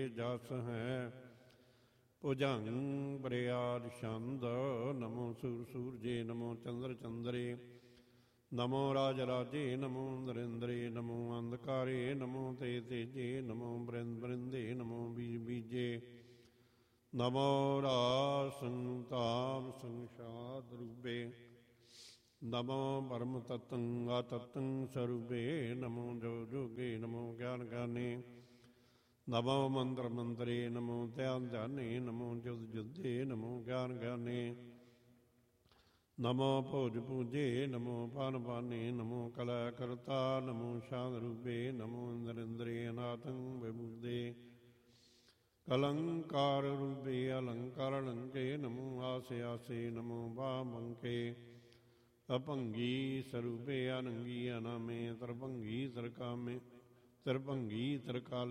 ਜਸ ਹੈ ਭੁਜੰਗ ਬਰਿਆਦ ਛੰਦ। ਨਮੋ ਸੂਰ ਸੂਰਜੇ ਨਮੋ ਚੰਦਰ ਚੰਦਰੇ ਨਮੋ ਰਾਜ ਰਾਜੇ ਨਮੋ ਨਰਿੰਦਰੇ ਨਮੋ ਅੰਧਕਾਰੇ ਨਮੋ ਤੇ ਤੇਜੇ ਨਮੋ ਬ੍ਰਿੰਦ ਬ੍ਰਿੰਦੇ ਨਮੋ ਬੀਜ ਬੀਜੇ ਨਮੋ ਰਾਜ ਸੰਤਾਪ ਸੰਸ਼ਾਦ ਰੂਪੇ ਨਮੋ ਪਰਮ ਤਤੰ ਆਤਤੰ ਸਰੂਪੇ ਨਮੋ ਜੋ ਜੋਗੇ ਨਮੋ ਗਿਆਨ ਗਿਆਨੇ ਨਮੋ ਮੰਤਰ ਮੰਤਰੇ ਨਮੋ ਧਿਆਨ ਧਿਆਨੇ ਨਮੋ ਜੁਦ ਜੁਦੇ ਨਮੋ ਗਿਆਨ ਗਿਆਨੇ ਨਮੋ ਭੋਜ ਪੂਜੇ ਨਮੋ ਪਾਨ ਪਾਨੇ ਨਮੋ ਕਲਾ ਕਰਤਾ ਨਮੋ ਸ਼ਾਨ ਰੂਪੇ ਨਮੋ ਇੰਦਰ ਇੰਦਰੇ ਅਨਾਥੰ ਵਿਭੂਦੇ ਕਲੰਕਾਰ ਰੂਪੇ ਅਲੰਕਾਰ ਅਲੰਕੇ ਨਮੋ ਆਸੇ ਆਸੇ ਨਮੋ ਬਾਮੰਕੇ ਅਭੰਗੀ ਸਰੂਪੇ ਅਨੰਗੀ ਅਨਾਮੇ ਤਰਭੰਗੀ ਤਰਕਾਮੇ ਤਰਭੰਗੀ ਤਰਕਾਲ